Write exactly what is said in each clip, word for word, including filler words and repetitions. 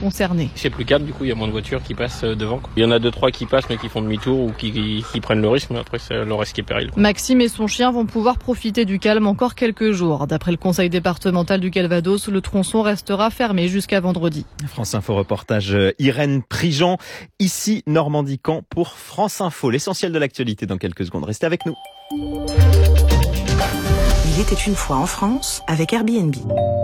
concernés. C'est plus calme, du coup il y a moins de voitures qui passent devant. Il y en a deux trois qui passent mais qui font demi-tour ou qui, qui, qui prennent le risque, mais après c'est le reste qui est péril. Maxime et son chien vont pouvoir profiter du calme encore quelques jours. D'après le conseil départemental du Calvados, le tronçon restera fermé jusqu'à vendredi. France Info reportage Irène Prigent, ici Normandie-Camp pour France Info. L'essentiel de l'actualité dans quelques secondes. Restez avec nous. Il était une fois en France avec Airbnb.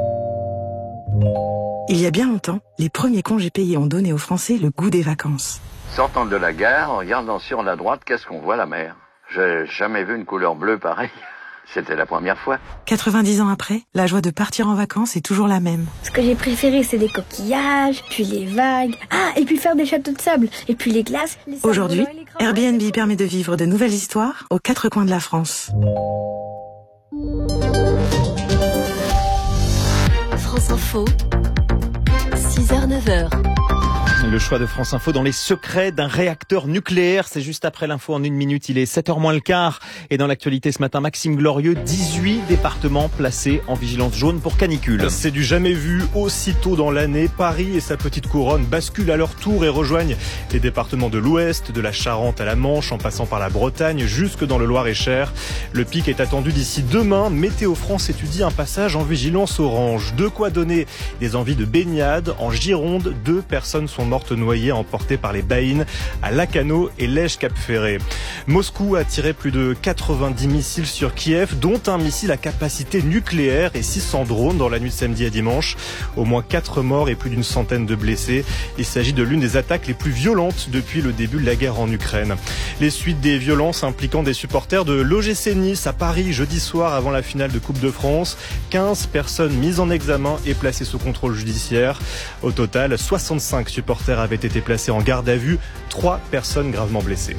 Il y a bien longtemps, les premiers congés payés ont donné aux Français le goût des vacances. Sortant de la gare, en regardant sur la droite, qu'est-ce qu'on voit? La mer. J'ai jamais vu une couleur bleue pareille. C'était la première fois. quatre-vingt-dix ans après, la joie de partir en vacances est toujours la même. Ce que j'ai préféré, c'est les coquillages, puis les vagues. Ah, et puis faire des châteaux de sable, et puis les glaces. Les Aujourd'hui, Airbnb permet de vivre de nouvelles histoires aux quatre coins de la France. France Info, six heures neuf heures. Le choix de France Info dans les secrets d'un réacteur nucléaire. C'est juste après l'info en une minute. Il est sept heures moins le quart. Et dans l'actualité ce matin, Maxime Glorieux, dix-huit départements placés en vigilance jaune pour canicule. C'est du jamais vu. Aussitôt dans l'année, Paris et sa petite couronne basculent à leur tour et rejoignent les départements de l'Ouest, de la Charente à la Manche, en passant par la Bretagne, jusque dans le Loir-et-Cher. Le pic est attendu d'ici demain. Météo France étudie un passage en vigilance orange. De quoi donner des envies de baignade. En Gironde, deux personnes sont mortes noyées emportées par les baïnes à Lacanau et Lège-Cap-Ferré. Moscou a tiré plus de quatre-vingt-dix missiles sur Kiev, dont un missile à capacité nucléaire et six cents drones dans la nuit de samedi à dimanche. Au moins quatre morts et plus d'une centaine de blessés. Il s'agit de l'une des attaques les plus violentes depuis le début de la guerre en Ukraine. Les suites des violences impliquant des supporters de l'O G C Nice à Paris jeudi soir avant la finale de Coupe de France. quinze personnes mises en examen et placées sous contrôle judiciaire. Au total, soixante-cinq supporters avaient été placés en garde à vue, trois personnes gravement blessées.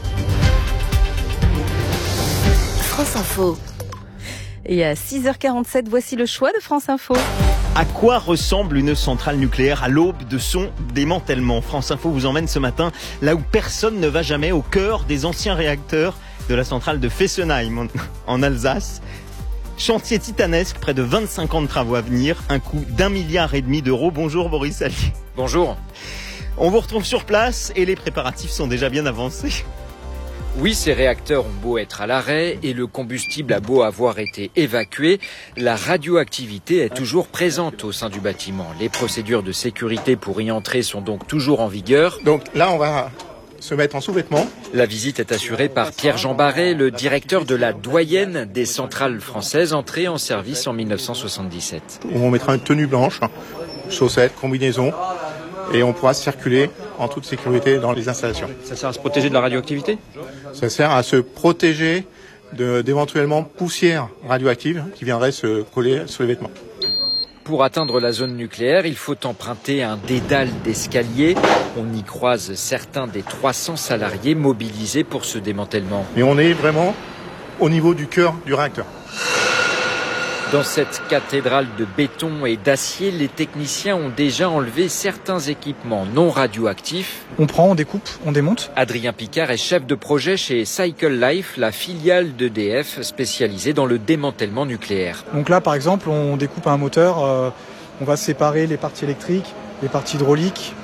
France Info. Et à six heures quarante-sept, voici le choix de France Info. À quoi ressemble une centrale nucléaire à l'aube de son démantèlement? France Info vous emmène ce matin là où personne ne va jamais, au cœur des anciens réacteurs de la centrale de Fessenheim en Alsace. Chantier titanesque, près de vingt-cinq ans de travaux à venir, un coût d'un milliard et demi d'euros. Bonjour Boris Allier. Bonjour. On vous retrouve sur place et les préparatifs sont déjà bien avancés. Oui, ces réacteurs ont beau être à l'arrêt et le combustible a beau avoir été évacué, la radioactivité est toujours présente au sein du bâtiment. Les procédures de sécurité pour y entrer sont donc toujours en vigueur. Donc là, on va se mettre en sous-vêtements. La visite est assurée par Pierre-Jean Barret, le directeur de la doyenne des centrales françaises, entrée en service en mille neuf cent soixante-dix-sept. On mettra une tenue blanche, chaussettes, combinaisons, et on pourra circuler en toute sécurité dans les installations. Ça sert à se protéger de la radioactivité ? Ça sert à se protéger de, d'éventuellement poussière radioactive qui viendrait se coller sur les vêtements. Pour atteindre la zone nucléaire, il faut emprunter un dédale d'escalier. On y croise certains des trois cents salariés mobilisés pour ce démantèlement. Mais on est vraiment au niveau du cœur du réacteur. Dans cette cathédrale de béton et d'acier, les techniciens ont déjà enlevé certains équipements non radioactifs. On prend, on découpe, on démonte. Adrien Picard est chef de projet chez Cycle Life, la filiale d'E D F spécialisée dans le démantèlement nucléaire. Donc là, par exemple, on découpe un moteur, euh, on va séparer les parties électriques, les parties hydrauliques.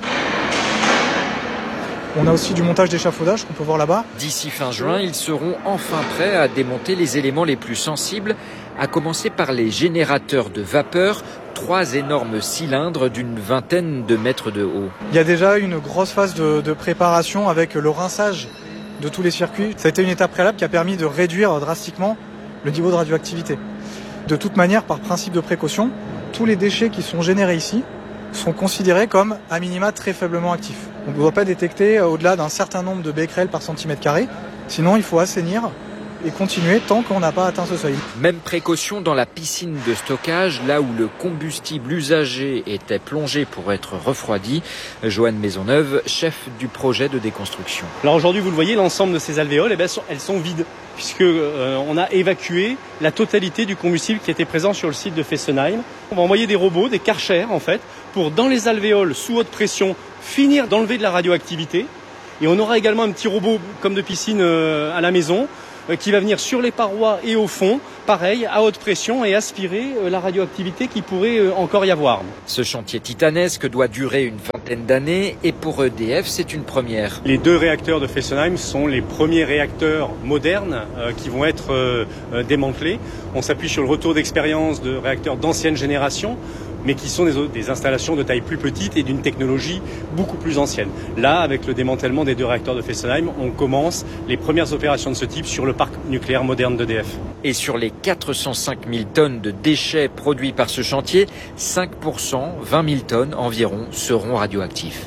On a aussi du montage d'échafaudage qu'on peut voir là-bas. D'ici fin juin, ils seront enfin prêts à démonter les éléments les plus sensibles, à commencer par les générateurs de vapeur, trois énormes cylindres d'une vingtaine de mètres de haut. Il y a déjà une grosse phase de, de préparation avec le rinçage de tous les circuits. Ça a été une étape préalable qui a permis de réduire drastiquement le niveau de radioactivité. De toute manière, par principe de précaution, tous les déchets qui sont générés ici sont considérés comme à minima très faiblement actifs. On ne doit pas détecter au-delà d'un certain nombre de becquerels par centimètre carré, sinon il faut assainir et continuer tant qu'on n'a pas atteint ce seuil. Même précaution dans la piscine de stockage, là où le combustible usagé était plongé pour être refroidi. Joanne Maisonneuve, chef du projet de déconstruction. Alors aujourd'hui, vous le voyez, l'ensemble de ces alvéoles, eh bien, elles sont vides, puisque euh, on a évacué la totalité du combustible qui était présent sur le site de Fessenheim. On va envoyer des robots, des Karcher en fait, pour dans les alvéoles sous haute pression finir d'enlever de la radioactivité. Et on aura également un petit robot comme de piscine euh, à la maison euh, qui va venir sur les parois et au fond, pareil, à haute pression et aspirer euh, la radioactivité qui pourrait euh, encore y avoir. Ce chantier titanesque doit durer une vingtaine d'années et pour E D F, c'est une première. Les deux réacteurs de Fessenheim sont les premiers réacteurs modernes euh, qui vont être euh, euh, démantelés. On s'appuie sur le retour d'expérience de réacteurs d'ancienne génération, mais qui sont des, des installations de taille plus petite et d'une technologie beaucoup plus ancienne. Là, avec le démantèlement des deux réacteurs de Fessenheim, on commence les premières opérations de ce type sur le parc nucléaire moderne d'E D F. Et sur les quatre cent cinq mille tonnes de déchets produits par ce chantier, cinq pour cent, vingt mille tonnes environ, seront radioactifs.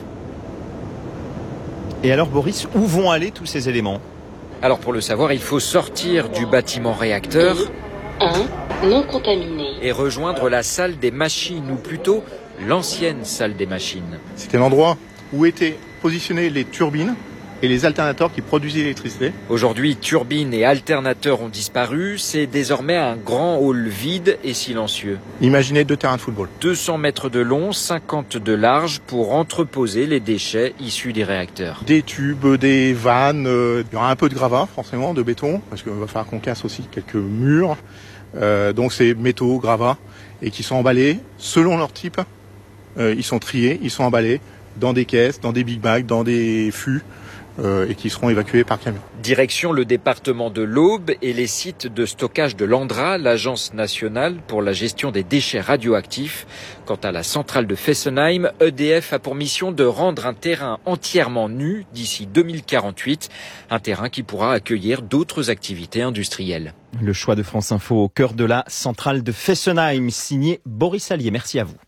Et alors Boris, où vont aller tous ces éléments ? Alors pour le savoir, il faut sortir du bâtiment réacteur un non contaminé et rejoindre la salle des machines, ou plutôt l'ancienne salle des machines. C'était l'endroit où étaient positionnées les turbines et les alternateurs qui produisaient l'électricité. Aujourd'hui, turbines et alternateurs ont disparu. C'est désormais un grand hall vide et silencieux. Imaginez deux terrains de football. deux cents mètres de long, cinquante de large pour entreposer les déchets issus des réacteurs. Des tubes, des vannes, euh, il y aura un peu de gravat forcément, de béton, parce qu'il va falloir qu'on casse aussi quelques murs. Euh, donc c'est métaux, gravats, et qui sont emballés selon leur type. Euh, ils sont triés, ils sont emballés dans des caisses, dans des big bags, dans des fûts. Euh, et qui seront évacués par camion. Direction le département de l'Aube et les sites de stockage de l'ANDRA, l'Agence nationale pour la gestion des déchets radioactifs. Quant à la centrale de Fessenheim, E D F a pour mission de rendre un terrain entièrement nu d'ici deux mille quarante-huit, un terrain qui pourra accueillir d'autres activités industrielles. Le choix de France Info au cœur de la centrale de Fessenheim, signé Boris Allier. Merci à vous.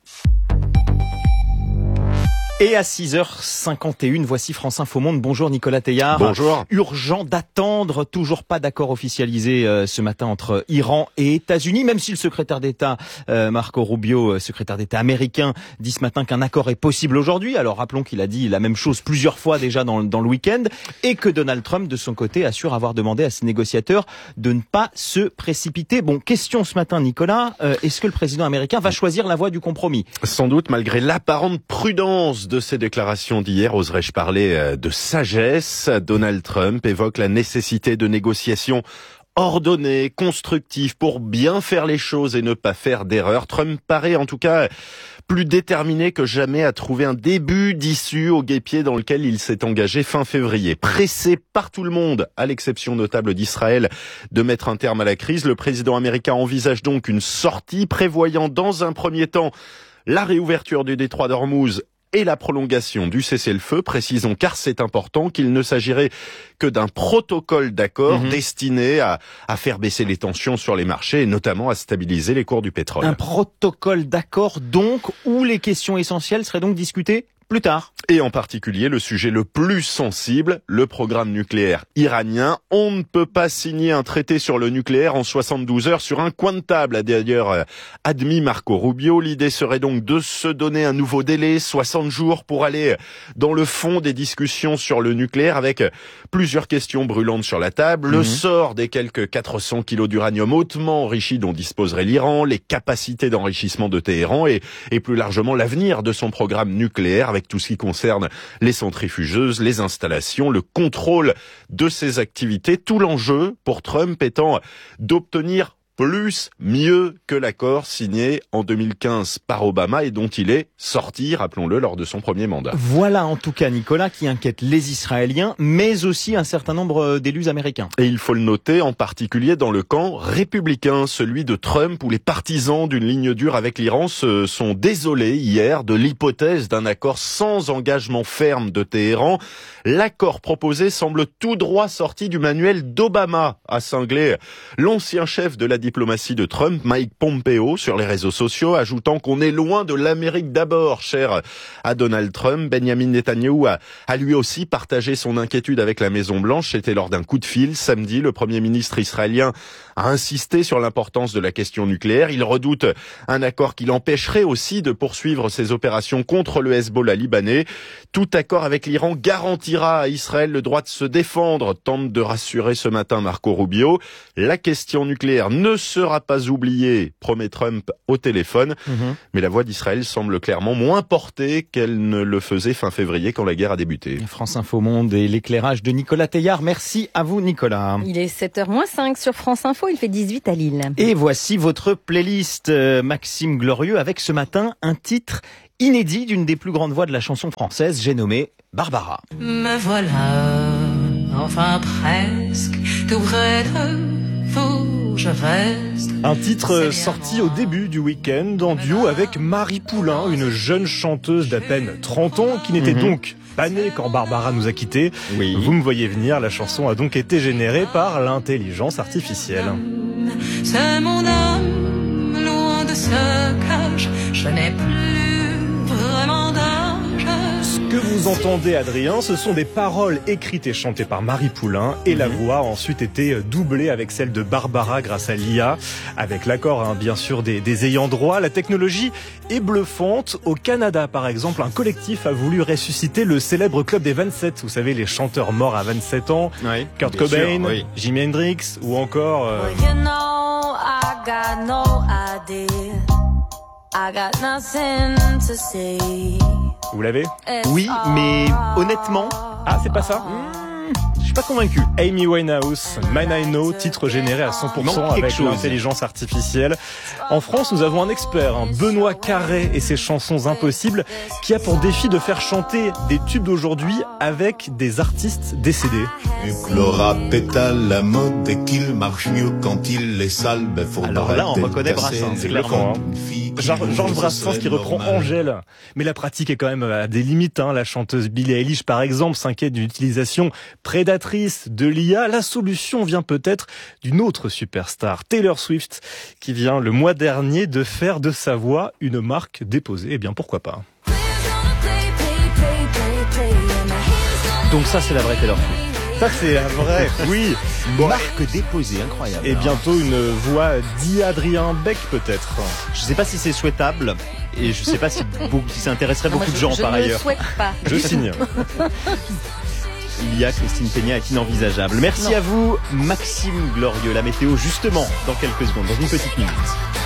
Et à six heures cinquante et une, voici France Info Monde. Bonjour Nicolas Teillard. Bonjour. Urgent d'attendre, toujours pas d'accord officialisé euh, ce matin entre Iran et États-Unis, même si le secrétaire d'État euh, Marco Rubio, secrétaire d'État américain, dit ce matin qu'un accord est possible aujourd'hui. Alors rappelons qu'il a dit la même chose plusieurs fois déjà dans, dans le week-end, et que Donald Trump, de son côté, assure avoir demandé à ses négociateurs de ne pas se précipiter. Bon, question ce matin Nicolas, euh, est-ce que le président américain va choisir la voie du compromis ? Sans doute, malgré l'apparente prudence de ces déclarations d'hier, oserais-je parler de sagesse. Donald Trump évoque la nécessité de négociations ordonnées, constructives, pour bien faire les choses et ne pas faire d'erreurs. Trump paraît en tout cas plus déterminé que jamais à trouver un début d'issue au guêpier dans lequel il s'est engagé fin février. Pressé par tout le monde, à l'exception notable d'Israël, de mettre un terme à la crise, le président américain envisage donc une sortie prévoyant dans un premier temps la réouverture du détroit d'Ormuz et la prolongation du cessez-le-feu. Précisons, car c'est important, qu'il ne s'agirait que d'un protocole d'accord mmh. destiné à, à faire baisser les tensions sur les marchés et notamment à stabiliser les cours du pétrole. Un protocole d'accord donc, où les questions essentielles seraient donc discutées plus tard. Et en particulier le sujet le plus sensible, le programme nucléaire iranien. On ne peut pas signer un traité sur le nucléaire en soixante-douze heures sur un coin de table, a d'ailleurs admis Marco Rubio. L'idée serait donc de se donner un nouveau délai, soixante jours, pour aller dans le fond des discussions sur le nucléaire, avec plusieurs questions brûlantes sur la table. Mmh. Le sort des quelques quatre cents kilos d'uranium hautement enrichi dont disposerait l'Iran, les capacités d'enrichissement de Téhéran et, et plus largement l'avenir de son programme nucléaire, avec tout ce qui concerne les centrifugeuses, les installations, le contrôle de ces activités. Tout l'enjeu pour Trump étant d'obtenir plus, mieux que l'accord signé en deux mille quinze par Obama et dont il est sorti, rappelons-le, lors de son premier mandat. Voilà en tout cas, Nicolas, qui inquiète les Israéliens, mais aussi un certain nombre d'élus américains. Et il faut le noter, en particulier dans le camp républicain, celui de Trump, où les partisans d'une ligne dure avec l'Iran se sont désolés hier de l'hypothèse d'un accord sans engagement ferme de Téhéran. L'accord proposé semble tout droit sorti du manuel d'Obama, a cinglé l'ancien chef de la diplomatie de Trump, Mike Pompeo, sur les réseaux sociaux, ajoutant qu'on est loin de l'Amérique d'abord, cher à Donald Trump. Benjamin Netanyahu a, a lui aussi partagé son inquiétude avec la Maison-Blanche. C'était lors d'un coup de fil samedi. Le Premier ministre israélien a insisté sur l'importance de la question nucléaire. Il redoute un accord qui l'empêcherait aussi de poursuivre ses opérations contre le Hezbollah libanais. Tout accord avec l'Iran garantira à Israël le droit de se défendre, tente de rassurer ce matin Marco Rubio. La question nucléaire ne sera pas oubliée, promet Trump au téléphone. Mmh. Mais la voix d'Israël semble clairement moins portée qu'elle ne le faisait fin février quand la guerre a débuté. France Info Monde et l'éclairage de Nicolas Teillard. Merci à vous, Nicolas. Il est sept heures moins cinq sur France Info, il fait dix-huit à Lille. Et voici votre playlist, euh, Maxime Glorieux, avec ce matin un titre inédit d'une des plus grandes voix de la chanson française, j'ai nommé Barbara. Me voilà, enfin presque, tout près de vous, je reste. Un titre sorti au début du week-end en duo avec Marie Poulain, une jeune chanteuse d'à peine trente ans qui n'était mmh. donc pas née quand Barbara nous a quittés. Oui. Vous me voyez venir, la chanson a donc été générée par l'intelligence artificielle. C'est mon âme, loin de ce cage, je n'ai plus vraiment d'âge. Ce que vous entendez, Adrien, ce sont des paroles écrites et chantées par Marie Poulain et mmh. la voix a ensuite été doublée avec celle de Barbara grâce à l'I A, avec l'accord hein, bien sûr des, des ayants droit. La technologie est bluffante. Au Canada, par exemple, un collectif a voulu ressusciter le célèbre club des vingt-sept. Vous savez, les chanteurs morts à vingt-sept ans, oui, Kurt Cobain, sûr, oui. Jimi Hendrix ou encore... Euh... Well, you know, I got no idea. I got nothing to say. Vous l'avez ? Oui, mais honnêtement... Ah, c'est pas ça ? mmh, Je suis pas convaincu. Amy Winehouse, Man I Know, titre généré à cent pour cent avec chose. l'intelligence artificielle. En France, nous avons un expert, hein, Benoît Carré et ses chansons impossibles, qui a pour défi de faire chanter des tubes d'aujourd'hui avec des artistes décédés. Et que le rap est à la mode et qu'il marche mieux quand il est sale, ben faut Alors là, on reconnaît Brassens, c'est clairement. Georges Brassens qui reprend Angèle. Mais la pratique est quand même à des limites. Hein. La chanteuse Billie Eilish, par exemple, s'inquiète d'une utilisation prédatrice de l'I A. La solution vient peut-être d'une autre superstar, Taylor Swift, qui vient le mois dernier de faire de sa voix une marque déposée. Eh bien, pourquoi pas ? Donc ça, c'est la vraie Taylor Swift. Ça, c'est la vraie, oui. Bon, marque déposée, incroyable. Et bientôt une voix d'Adrien Beck, peut-être. Je sais pas si c'est souhaitable. Et je sais pas si, si ça intéresserait beaucoup moi, de gens je par ne ailleurs. Je souhaite pas. Je signe. Il y a Christine Peña est inenvisageable. Merci non. à vous, Maxime Glorieux. La météo, justement, dans quelques secondes, dans une petite minute.